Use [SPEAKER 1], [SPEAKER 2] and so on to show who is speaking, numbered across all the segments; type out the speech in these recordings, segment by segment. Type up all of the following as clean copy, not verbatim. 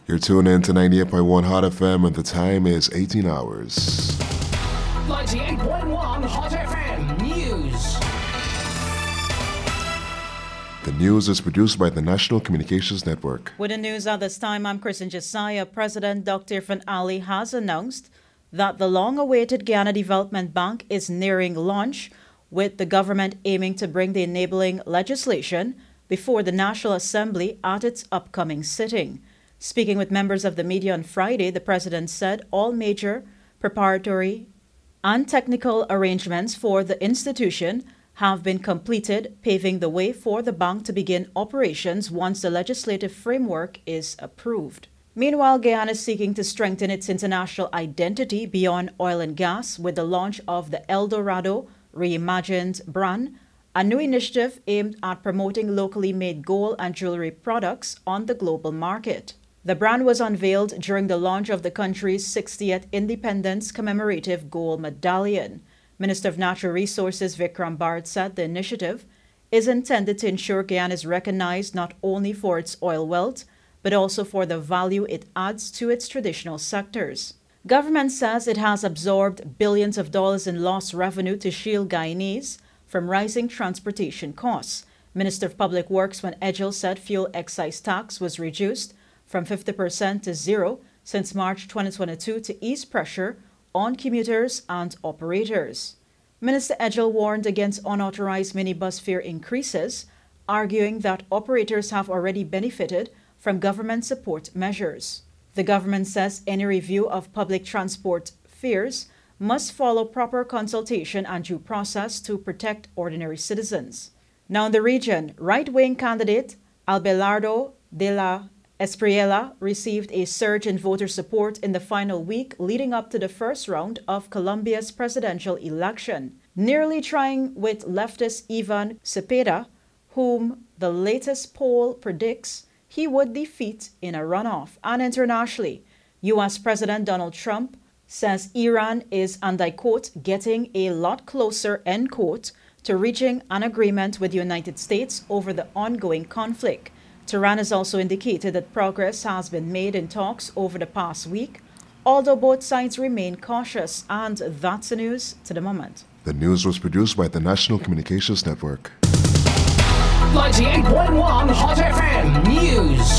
[SPEAKER 1] You're tuned in to 98.1 Hot FM and the time is 18 hours.
[SPEAKER 2] 98.1 Hot FM News.
[SPEAKER 1] The news is produced by the National Communications Network.
[SPEAKER 3] With the news at this time, I'm Kristen Josiah. President Dr. Irfaan Ali has announced that the long-awaited Guyana Development Bank is nearing launch, with the government aiming to bring the enabling legislation before the National Assembly at its upcoming sitting. Speaking with members of the media on Friday, the president said all major preparatory and technical arrangements for the institution have been completed, paving the way for the bank to begin operations once the legislative framework is approved. Meanwhile, Guyana is seeking to strengthen its international identity beyond oil and gas with the launch of the El Dorado Reimagined brand, a new initiative aimed at promoting locally made gold and jewelry products on the global market. The brand was unveiled during the launch of the country's 60th Independence Commemorative Gold Medallion. Minister of Natural Resources Vikram Bharat said the initiative is intended to ensure Guyana is recognized not only for its oil wealth, but also for the value it adds to its traditional sectors. Government says it has absorbed billions of dollars in lost revenue to shield Guyanese from rising transportation costs. Minister of Public Works Wen Edgell said fuel excise tax was reduced from 50% to zero since March 2022 to ease pressure on commuters and operators. Minister Edgell warned against unauthorized minibus fare increases, arguing that operators have already benefited from government support measures. The government says any review of public transport fares must follow proper consultation and due process to protect ordinary citizens. Now in the region, right-wing candidate Abelardo de la Espriella received a surge in voter support in the final week leading up to the first round of Colombia's presidential election, nearly trying with leftist Ivan Cepeda, whom the latest poll predicts he would defeat in a runoff. And internationally, U.S. President Donald Trump says Iran is, and I quote, getting a lot closer, end quote, to reaching an agreement with the United States over the ongoing conflict. Tehran has also indicated that progress has been made in talks over the past week, although both sides remain cautious. And that's the news to the moment.
[SPEAKER 1] The news was produced by the National Communications Network.
[SPEAKER 2] 98.1 Hot FM News.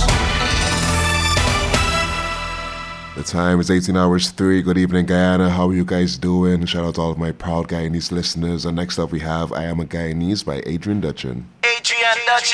[SPEAKER 1] The time is 18 hours 3. Good evening, Guyana. How are you guys doing? Shout out to all of my proud Guyanese listeners. And next up we have I Am a Guyanese by Adrian Dutchin.
[SPEAKER 4] Adrian Dutchin.